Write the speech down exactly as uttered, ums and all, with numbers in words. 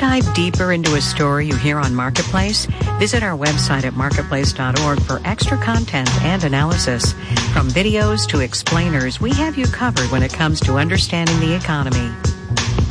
dive deeper into a story you hear on Marketplace? Visit our website at marketplace dot org for extra content and analysis. From videos to explainers, we have you covered when it comes to understanding the economy.